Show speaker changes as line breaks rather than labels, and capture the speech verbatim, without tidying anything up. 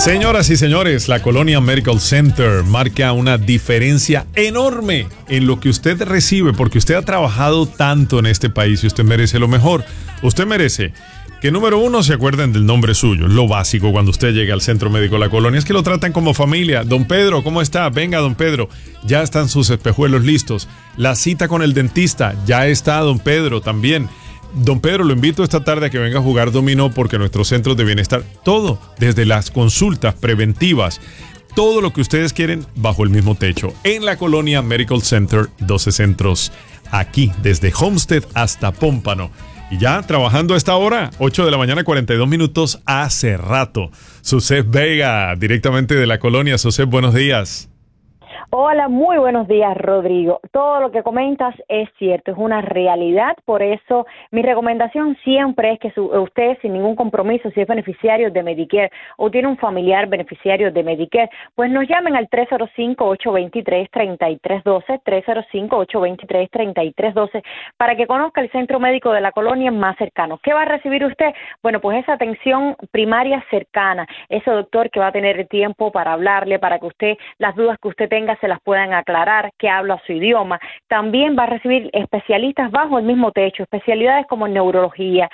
Señoras y señores, la Colonia Medical Center marca una diferencia enorme en lo que usted recibe, porque usted ha trabajado tanto en este país y usted merece lo mejor. Usted merece que, número uno, se acuerden del nombre suyo. Lo básico cuando usted llega al Centro Médico La Colonia es que lo tratan como familia. Don Pedro, ¿cómo está? Venga, don Pedro. Ya están sus espejuelos listos. La cita con el dentista, ya está don Pedro también. Don Pedro, lo invito esta tarde a que venga a jugar dominó, porque nuestros centros de bienestar, todo, desde las consultas preventivas, todo lo que ustedes quieren bajo el mismo techo. En la Colonia Medical Center, doce centros, aquí, desde Homestead hasta Pómpano. Y ya trabajando a esta hora, ocho de la mañana, cuarenta y dos minutos, hace rato. Susef Vega, directamente de la Colonia. Susef, buenos días.
Hola, muy buenos días, Rodrigo. Todo lo que comentas es cierto, es una realidad. Por eso mi recomendación siempre es que su, usted, sin ningún compromiso, si es beneficiario de Medicare o tiene un familiar beneficiario de Medicare, pues nos llamen al tres cero cinco, ocho dos tres, tres tres uno dos, tres cero cinco, ocho dos tres, tres tres uno dos, para que conozca el centro médico de la Colonia más cercano. ¿Qué va a recibir usted? Bueno, pues esa atención primaria cercana, ese doctor que va a tener tiempo para hablarle, para que usted, las dudas que usted tenga, se las puedan aclarar, que habla su idioma. También va a recibir especialistas bajo el mismo techo, especialidades como neurología,